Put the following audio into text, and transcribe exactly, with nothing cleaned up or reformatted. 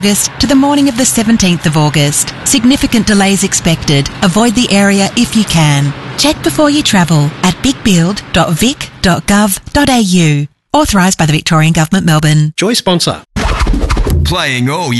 August to the morning of the seventeenth of August. Significant delays expected. Avoid the area if you can. Check before you travel at big build dot vic dot gov dot a u. Authorised by the Victorian Government, Melbourne. Joy sponsor. Playing all